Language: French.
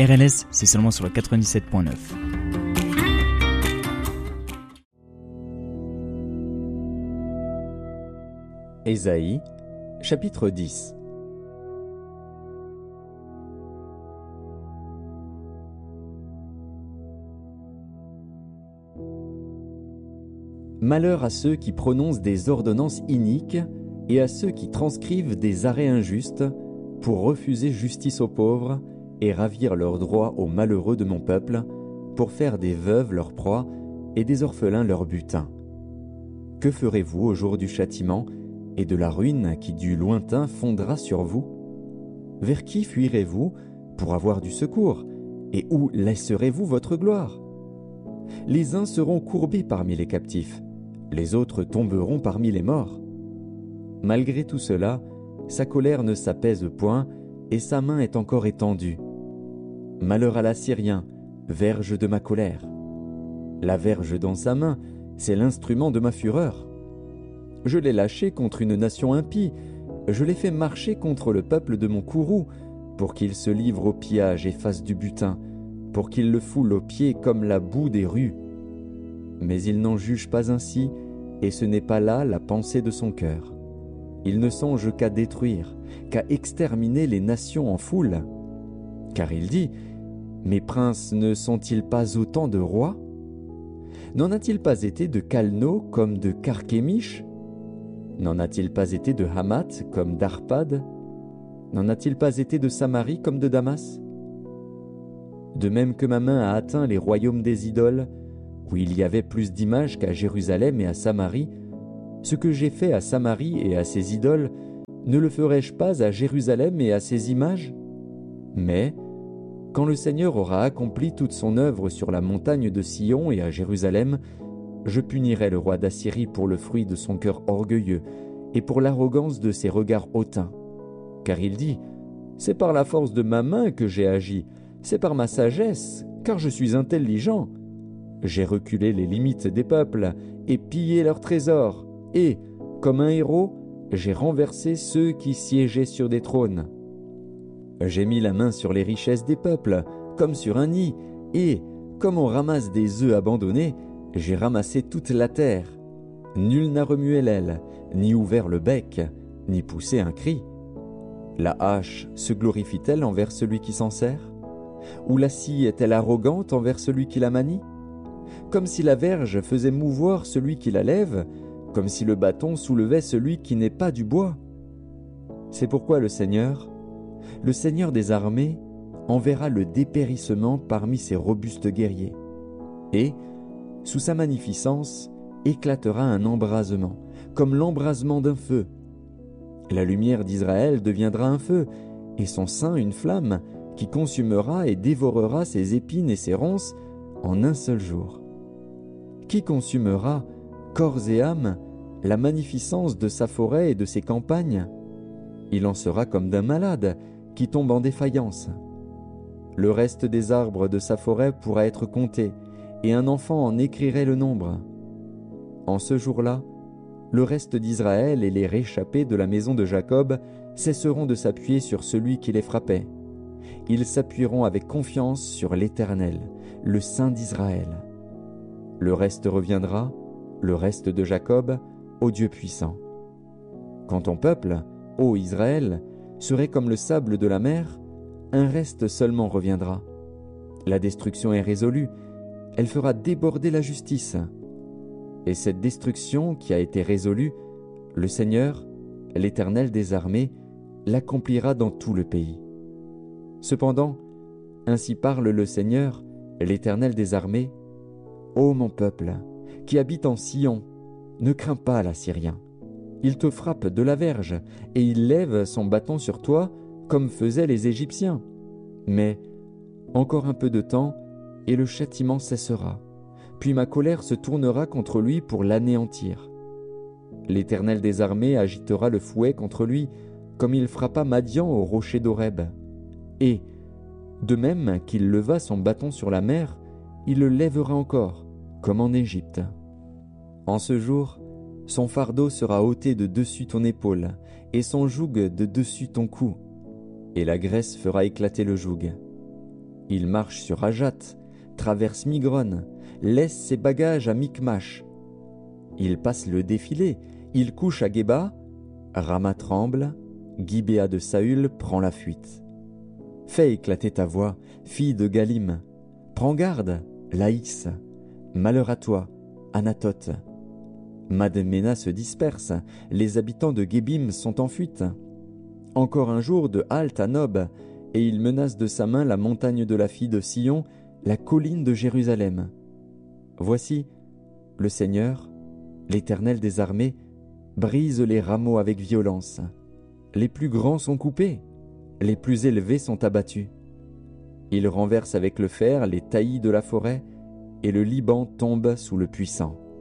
RLS, c'est seulement sur le 97.9. Ésaïe, chapitre 10. Malheur à ceux qui prononcent des ordonnances iniques et à ceux qui transcrivent des arrêts injustes pour refuser justice aux pauvres et ravir leurs droits aux malheureux de mon peuple, pour faire des veuves leur proie et des orphelins leur butin. Que ferez-vous au jour du châtiment et de la ruine qui du lointain fondra sur vous? Vers qui fuirez-vous pour avoir du secours, et où laisserez-vous votre gloire? Les uns seront courbés parmi les captifs, les autres tomberont parmi les morts. Malgré tout cela, sa colère ne s'apaise point, et sa main est encore étendue. Malheur à l'Assyrien, verge de ma colère. La verge dans sa main, c'est l'instrument de ma fureur. Je l'ai lâché contre une nation impie, je l'ai fait marcher contre le peuple de mon courroux, pour qu'il se livre au pillage et fasse du butin, pour qu'il le foule aux pieds comme la boue des rues. Mais il n'en juge pas ainsi, et ce n'est pas là la pensée de son cœur. Il ne songe qu'à détruire, qu'à exterminer les nations en foule. Car il dit, mes princes ne sont-ils pas autant de rois? N'en a-t-il pas été de Calno comme de Carchemish? N'en a-t-il pas été de Hamath comme d'Arpad? N'en a-t-il pas été de Samarie comme de Damas? De même que ma main a atteint les royaumes des idoles, où il y avait plus d'images qu'à Jérusalem et à Samarie, ce que j'ai fait à Samarie et à ses idoles, ne le ferai-je pas à Jérusalem et à ses images? Mais, quand le Seigneur aura accompli toute son œuvre sur la montagne de Sion et à Jérusalem, je punirai le roi d'Assyrie pour le fruit de son cœur orgueilleux et pour l'arrogance de ses regards hautains. Car il dit, c'est par la force de ma main que j'ai agi, c'est par ma sagesse, car je suis intelligent. J'ai reculé les limites des peuples et pillé leurs trésors, et, comme un héros, j'ai renversé ceux qui siégeaient sur des trônes. J'ai mis la main sur les richesses des peuples, comme sur un nid, et, comme on ramasse des œufs abandonnés, j'ai ramassé toute la terre. Nul n'a remué l'aile, ni ouvert le bec, ni poussé un cri. La hache se glorifie-t-elle envers celui qui s'en sert? Ou la scie est-elle arrogante envers celui qui la manie? Comme si la verge faisait mouvoir celui qui la lève, comme si le bâton soulevait celui qui n'est pas du bois. C'est pourquoi le Seigneur des armées, enverra le dépérissement parmi ses robustes guerriers. Et, sous sa magnificence, éclatera un embrasement, comme l'embrasement d'un feu. La lumière d'Israël deviendra un feu, et son sein une flamme, qui consumera et dévorera ses épines et ses ronces en un seul jour. Qui consumera, corps et âme, la magnificence de sa forêt et de ses campagnes? Il en sera comme d'un malade, qui tombe en défaillance. Le reste des arbres de sa forêt pourra être compté, et un enfant en écrirait le nombre. En ce jour-là, le reste d'Israël et les réchappés de la maison de Jacob cesseront de s'appuyer sur celui qui les frappait. Ils s'appuieront avec confiance sur l'Éternel, le Saint d'Israël. Le reste reviendra, le reste de Jacob, au Dieu puissant. Quand ton peuple, ô Israël, serait comme le sable de la mer, un reste seulement reviendra. La destruction est résolue, elle fera déborder la justice. Et cette destruction qui a été résolue, le Seigneur, l'Éternel des armées, l'accomplira dans tout le pays. Cependant, ainsi parle le Seigneur, l'Éternel des armées, ô mon peuple, qui habite en Sion, ne crains pas l'Assyrien. Il te frappe de la verge, et il lève son bâton sur toi, comme faisaient les Égyptiens. Mais encore un peu de temps, et le châtiment cessera. Puis ma colère se tournera contre lui pour l'anéantir. L'Éternel des armées agitera le fouet contre lui, comme il frappa Madian au rocher d'Horeb. Et, de même qu'il leva son bâton sur la mer, il le lèvera encore, comme en Égypte. En ce jour, son fardeau sera ôté de dessus ton épaule, et son joug de dessus ton cou, et la graisse fera éclater le joug. Il marche sur Ajat, traverse Migron, laisse ses bagages à Micmash. Il passe le défilé, il couche à Géba, Rama tremble, Gibéa de Saül prend la fuite. Fais éclater ta voix, fille de Galim. Prends garde, Laïs. Malheur à toi, Anatote. Madmena se disperse, les habitants de Gébim sont en fuite. Encore un jour de halte à Nob, et il menace de sa main la montagne de la fille de Sion, la colline de Jérusalem. Voici, le Seigneur, l'Éternel des armées, brise les rameaux avec violence. Les plus grands sont coupés, les plus élevés sont abattus. Il renverse avec le fer les taillis de la forêt, et le Liban tombe sous le puissant.